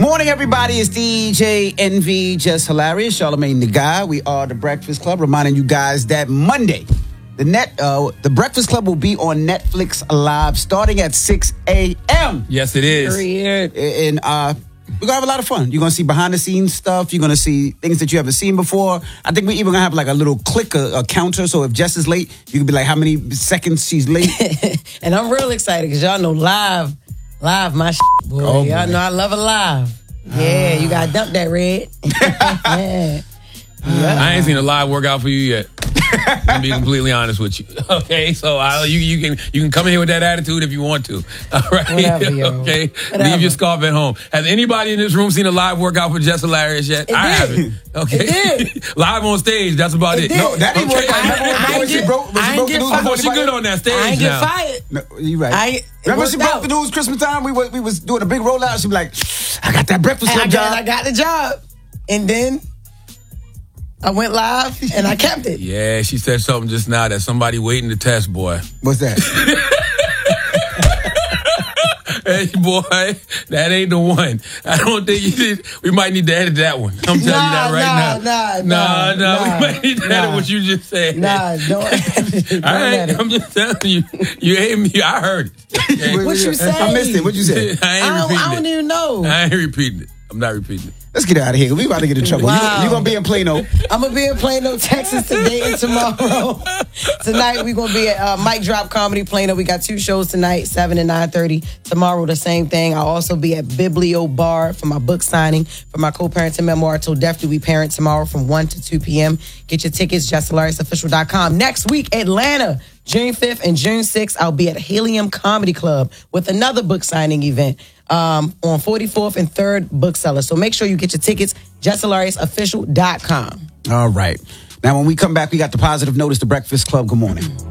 morning, everybody. It's DJ NV, Just Hilarious, Charlamagne the Guy. We are The Breakfast Club, reminding you guys that Monday, the Breakfast Club will be on Netflix Live starting at 6 a.m. Yes, it is. And we're going to have a lot of fun. You're going to see behind-the-scenes stuff. You're going to see things that you haven't seen before. I think we're even going to have like a little clicker, a counter. So if Jess is late, you can be like, how many seconds she's late. And I'm real excited because y'all know live, my boy. Oh, y'all know I love it live. Yeah, you got to dump that, Red. Yeah. I ain't seen a live workout for you yet. I'm being completely honest with you. Okay, so you can come in here with that attitude if you want to. All right, Whatever, yo. Okay, Whatever. Leave your scarf at home. Has anybody in this room seen a live workout for Just Hilarious yet? I haven't. Okay, It did. Live on stage. That's about it. No, that didn't work. I thought she good on that stage. I ain't now. get fired. No, you right. Remember she broke the news Christmas time? We was doing a big rollout. She be like, I got that Breakfast Club job. I got the job. And then I went live and I kept it. Yeah, she said something just now that somebody waiting to test, boy. What's that? Hey, boy, that ain't the one. I don't think we might need to edit that one. I'm telling you that right now. Nah. We might need to edit what you just said. Nah, don't edit. I'm just telling you. You hate me. I heard it. Okay? What you say? I missed it. What you say? I don't even know. I ain't repeating it. I'm not repeating it. Let's get out of here. We about to get in trouble. Wow. You gonna be in Plano. I'm gonna be in Plano, Texas today and tomorrow. Tonight we gonna be at Mic Drop Comedy Plano. We got 2 shows tonight, 7 and 9:30. Tomorrow the same thing. I'll also be at Biblio Bar for my book signing for my co-parenting memoir, Till Death Do We Parent, tomorrow from 1 to 2 p.m. Get your tickets, JustHilariousOfficial.com. Next week, Atlanta, June 5th and June 6th, I'll be at Helium Comedy Club with another book signing event on 44th and 3rd Bookseller. So make sure you get your tickets, JustHilariousOfficial.com. All right. Now, when we come back, we got the positive notice, The Breakfast Club. Good morning.